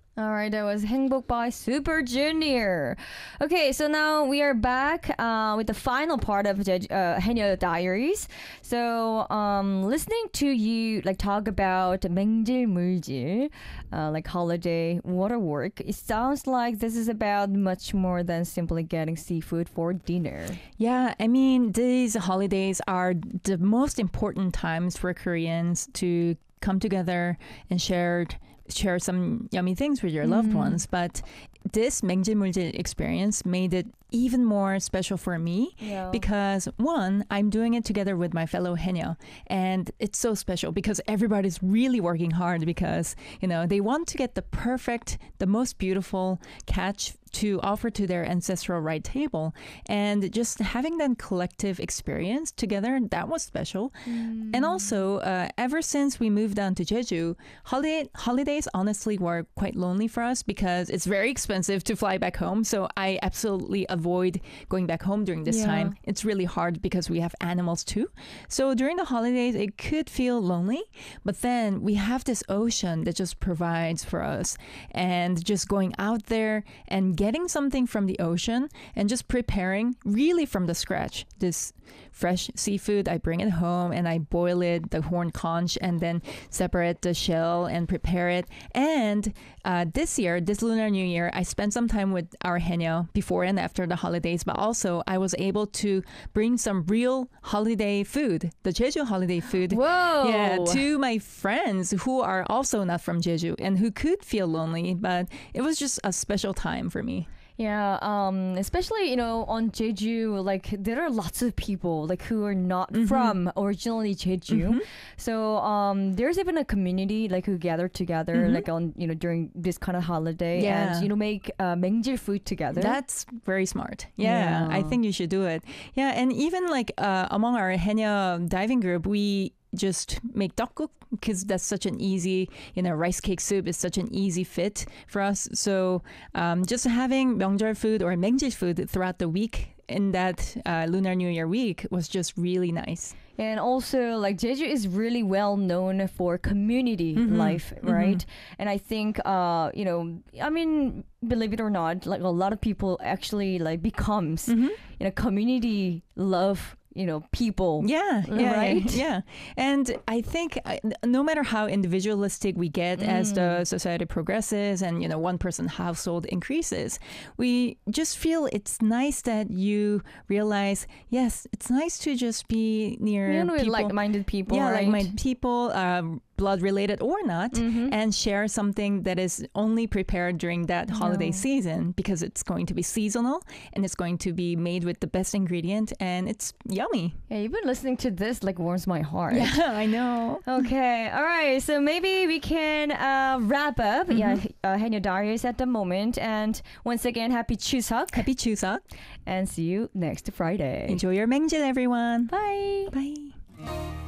All right, that was 행복 by Super Junior. Okay, so now we are back with the final part of Haenyeo Diaries. So, listening to you like talk about 맹질 물질, like holiday water work, it sounds like this is about much more than simply getting seafood for dinner. Yeah, I mean, these holidays are the most important times for Koreans to come together and share some yummy things with your loved ones. But this 맹질물질 experience made it even more special for me because one, I'm doing it together with my fellow Haenyeo, and it's so special because everybody's really working hard because they want to get the most beautiful catch to offer to their ancestral right table, and just having that collective experience together, that was special. And also, ever since we moved down to Jeju, holidays honestly were quite lonely for us because it's very expensive to fly back home. So I absolutely avoid going back home during this time. It's really hard because we have animals too. So during the holidays, it could feel lonely, but then we have this ocean that just provides for us, and just going out there and getting something from the ocean and just preparing really from the scratch this fresh seafood. I bring it home and I boil it, the horn conch, and then separate the shell and prepare it. And this Lunar New Year, I spent some time with our Haenyeo before and after the holidays, but also I was able to bring some real holiday food, the Jeju holiday food, to my friends who are also not from Jeju and who could feel lonely, but it was just a special time for me. Yeah, especially, on Jeju, like there are lots of people like who are not from originally Jeju. So there's even a community like who gather together like on, during this kind of holiday and, make 맹질 food together. That's very smart. Yeah, I think you should do it. Yeah, and even like among our Haenyeo diving group, we just make tteokguk because that's such an easy, rice cake soup is such an easy fit for us. So just having 명절 food or 맹질 food throughout the week in that Lunar New Year week was just really nice. And also, like, Jeju is really well known for community life, right? And I think, believe it or not, like a lot of people actually like becomes, community love people. Right? Yeah. And I think no matter how individualistic we get as the society progresses and, one person household increases, we just feel it's nice that you realize, yes, it's nice to just be near people. Like-minded people, right? Like-minded people, blood related or not, and share something that is only prepared during that holiday season because it's going to be seasonal and it's going to be made with the best ingredient and it's yummy. Yeah, even listening to this like warms my heart. Yeah, I know. Okay, all right. So maybe we can wrap up Haenyeo Diaries at the moment. And once again, happy Chuseok. Happy Chuseok. And see you next Friday. Enjoy your 맹질, everyone. Bye. Bye.